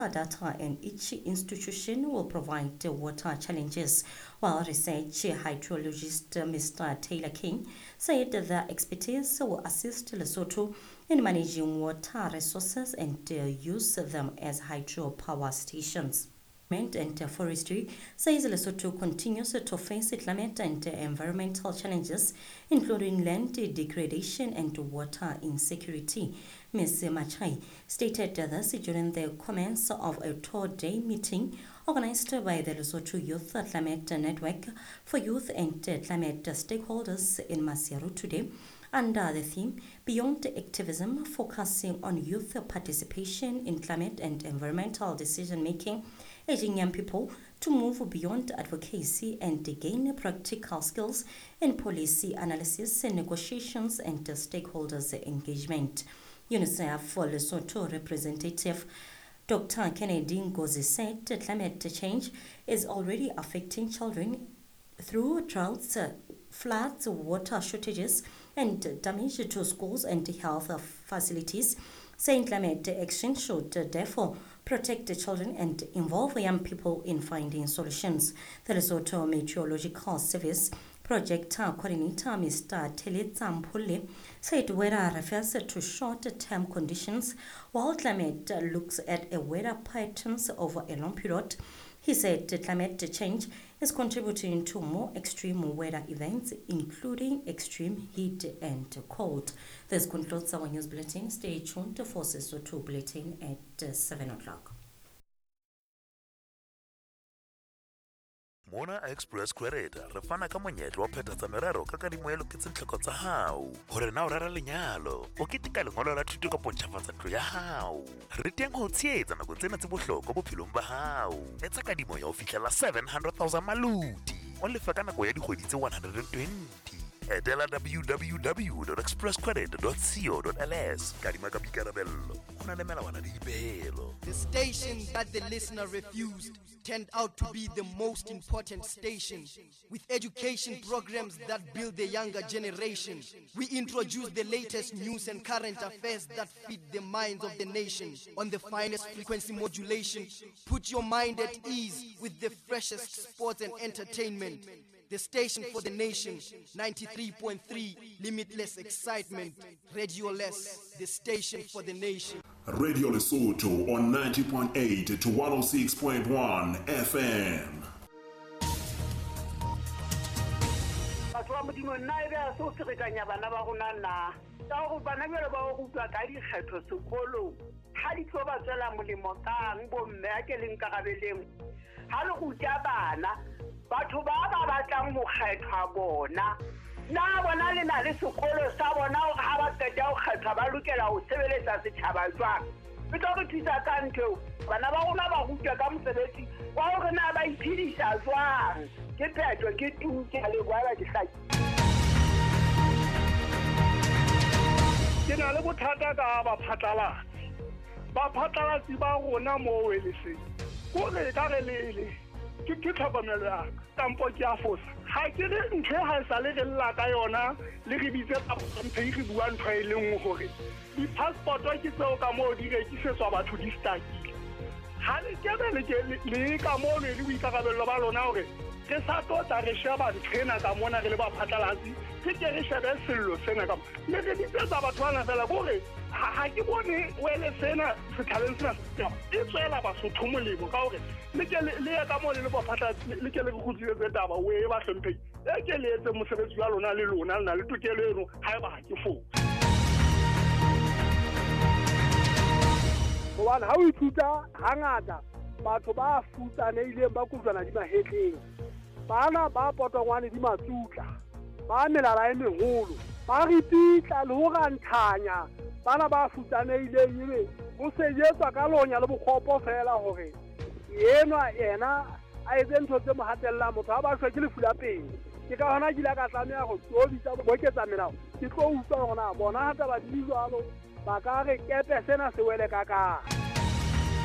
data, and each institution will provide water challenges, while research hydrologist Mr. Taylor King said the expertise will assist Lesotho in managing water resources and use them as hydropower stations. And Forestry says Lesotho continues to face climate and environmental challenges, including land degradation and water insecurity. Ms. Machai stated this during the commence of a two-day meeting organized by the Lesotho Youth Climate Network for Youth and Climate Stakeholders in Maseru today, under the theme Beyond Activism, focusing on youth participation in climate and environmental decision-making, urging young people to move beyond advocacy and gain practical skills in policy analysis, negotiations, and stakeholders engagement. UNICEF for Lesotho representative Dr. Kennedy Ngozi said climate change is already affecting children through droughts, floods, water shortages, and damage to schools and health facilities, saying climate action should therefore protect the children and involve young people in finding solutions. The Lesotho Meteorological Service Project Coordinator Mr. Teletsa Mpule said weather refers to short-term conditions, while climate looks at a weather patterns over a long period. He said climate change is contributing to more extreme weather events, including extreme heat and cold. This concludes our news bulletin. Stay tuned for Sesotho Bulletin at 7 o'clock. Mona Express Credit re fana ka monyetlo wa phethatsa merero ka kadimo ya loketseng tlhoko tsa hao hore na o rera lenyalo o ketika lengolo la thuto ka pontšhafatsa ntlo ya hao re teng ho tshehetsa nako tsena tse bohlokwa bophelong ba hao etsa kadimo ya ho fihlela 700,000 maludi o lefa ka nako ya dikgwedi tse 120 etela www.expresscredit.co.ls kadima ka boikarabello ho na le melawana le dipehelo. The station that the listener refused turned out to be the most important station, with education programs that build the younger generation. We introduce the latest news and current affairs that feed the minds of the nation on the finest frequency modulation. Put your mind at ease with the freshest sports and entertainment. The station for the nation, 93.3, limitless excitement. Radio Less, the station for the nation. Radio Lesotho on 90.8 to 106.1 FM. Batho ba modimo nna ebe a so tsekanya bana ba rona na tsa go bana bele ba go utlwa ka dikgetho sekolong ha di tlo ba tsela molemo kang bomme a ke leng karabeleng ha le go tja bana batho ba ba batlang go kgethwa bona na bona le na le sekolo sa bona ha ba qeta go kgethwa ba lokela go sebeletsa setjhaba jwang re tlo go thusa ka ntho bana ba rona ba rutwa ka mosebetsi wa hore na ba iphedisa jwang ke phetho ke tuke le kwa ba dihlaki ke na le bothata ka ba phatlalatsi ba rona mo welese ko le ka re le ke tlhokomelo ya kampo ke a fosa ha ke re ntho ha sa le re lla ka yona le re bitse ka mphe re bua ntho e leng hore di passport ke tseo ka mo di rekisetswa batho di stakile ha le ke le ka mo le boikarabello ba lona hore re sa tota re sheba ntshena ka mona re le ba phatlalatsi ke re shebe sello sena ka le re ditsetsa batho bana fela gore ha ke bone wele sena se talent sena e tswela ba sotho molemo ka hore le ke le ya ka mo le ba phatlalatsi le ke le go tsile taba we ba hlomphe e ke le etse mosebetsi wa lona le lona le na le tokelo eno ha ba ha ke fo One ha o ithuta hangata batho ba futsanehile ba kutlwana di mahetleng bana ba potongwane di matsutla ba melala e meholo ba ripitla le ho rantanya bana ba futsanehile yebe ho sejetswa ka lonya le bokgopo fela hore yena a etse ntho tse mo hatella motho ha ba shwe ke lefula pele ke ka hona ke la ka tlameha go tsobitsa boketsa melao ke tlo utlwa hona bona hata ba di jwalo ba ka re kepe sena se wele ka ka